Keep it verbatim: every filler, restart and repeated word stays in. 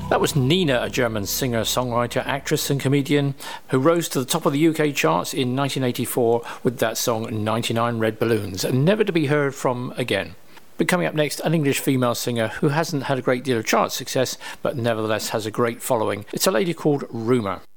That was Nina, a German singer, songwriter, actress and comedian who rose to the top of the U K charts in nineteen eighty-four with that song ninety-nine Red Balloons, and never to be heard from again. But coming up next, an English female singer who hasn't had a great deal of chart success but nevertheless has a great following. It's a lady called Rumour.